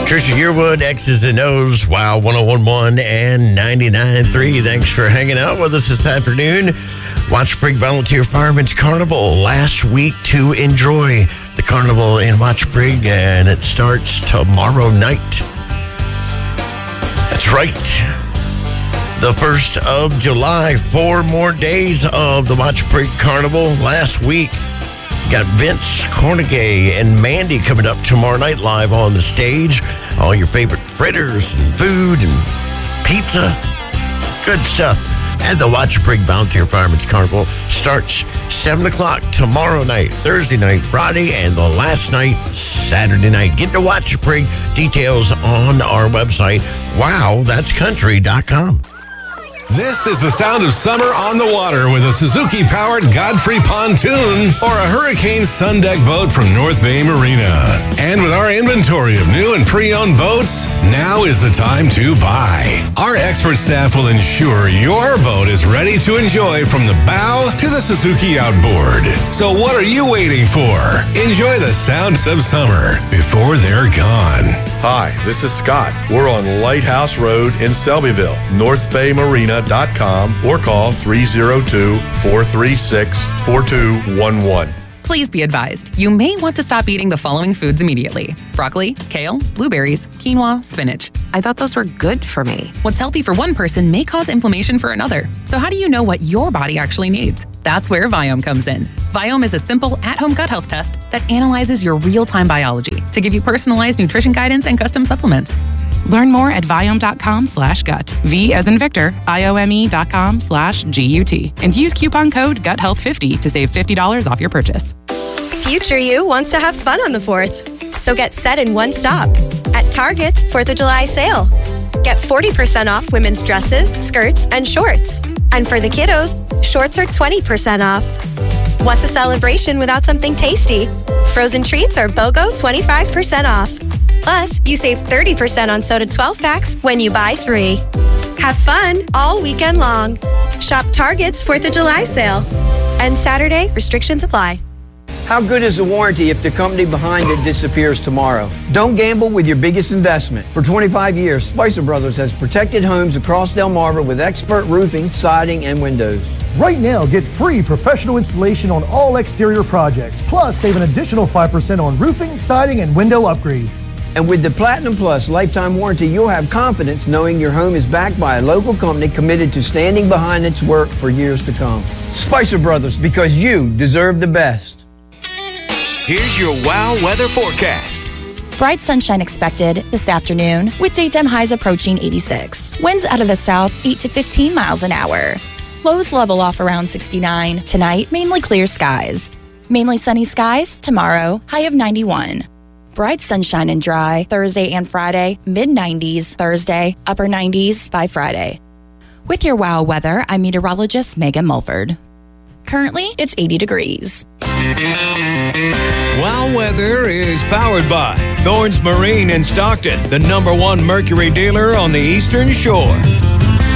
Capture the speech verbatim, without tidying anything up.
Trisha Yearwood, X's and O's, Wow, one oh one point one and ninety-nine point three. Thanks for hanging out with us this afternoon. Watch Sprigg Volunteer Firemen's Carnival last week to enjoy the carnival in Watch Sprigg, and it starts tomorrow night. That's right. The first of July, four more days of the Watch Sprigg Carnival. Last week, got Vince Cornegay and Mandy coming up tomorrow night live on the stage. All your favorite fritters and food and pizza. Good stuff. And the Watch Sprigg Volunteer Firemen's Carnival starts seven o'clock tomorrow night, Thursday night, Friday, and the last night, Saturday night. Get to Watch Sprigg. Details on our website, wow that's country dot com. This is the sound of summer on the water with a Suzuki-powered Godfrey pontoon or a Hurricane Sun Deck boat from North Bay Marina. And with our inventory of new and pre-owned boats, now is the time to buy. Our expert staff will ensure your boat is ready to enjoy from the bow to the Suzuki outboard. So what are you waiting for? Enjoy the sounds of summer before they're gone. Hi, this is Scott. We're on Lighthouse Road in Selbyville, north bay marina dot com, or call three oh two, four three six, four two one one. Please be advised, you may want to stop eating the following foods immediately. Broccoli, kale, blueberries, quinoa, spinach. I thought those were good for me. What's healthy for one person may cause inflammation for another. So how do you know what your body actually needs? That's where Viome comes in. Viome is a simple, at-home gut health test that analyzes your real-time biology to give you personalized nutrition guidance and custom supplements. Learn more at Viome.com slash gut. V as in Victor, I-O-M-E dot com slash G-U-T. And use coupon code gut health fifty to save fifty dollars off your purchase. Future you wants to have fun on the fourth. So get set in one stop. At Target's fourth of July sale. Get forty percent off women's dresses, skirts, and shorts. And for the kiddos, shorts are twenty percent off. What's a celebration without something tasty? Frozen treats are BOGO twenty-five percent off. Plus, you save thirty percent on soda twelve packs when you buy three. Have fun all weekend long. Shop Target's fourth of July sale. And Saturday, restrictions apply. How good is the warranty if the company behind it disappears tomorrow? Don't gamble with your biggest investment. For twenty-five years, Spicer Brothers has protected homes across Delmarva with expert roofing, siding, and windows. Right now, get free professional installation on all exterior projects, plus save an additional five percent on roofing, siding, and window upgrades. And with the Platinum Plus lifetime warranty, you'll have confidence knowing your home is backed by a local company committed to standing behind its work for years to come. Spicer Brothers, because you deserve the best. Here's your WOW weather forecast. Bright sunshine expected this afternoon with daytime highs approaching eighty-six. Winds out of the south eight to fifteen miles an hour. Lows level off around sixty-nine. Tonight, mainly clear skies. Mainly sunny skies tomorrow, high of ninety-one. Bright sunshine and dry Thursday and Friday, mid nineties Thursday, upper nineties by Friday. With your WOW weather, I'm meteorologist Megan Mulford. Currently, it's eighty degrees. WOW weather is powered by Thorns Marine in Stockton, the number one Mercury dealer on the Eastern Shore.